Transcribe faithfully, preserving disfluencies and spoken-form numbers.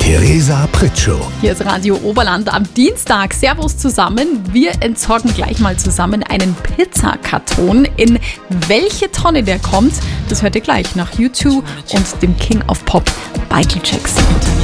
Theresa Pritschow. Hier ist Radio Oberland am Dienstag. Servus zusammen. Wir entsorgen gleich mal zusammen einen Pizzakarton. In welche Tonne der kommt, das hört ihr gleich nach U zwei und dem King of Pop, Michael Jackson.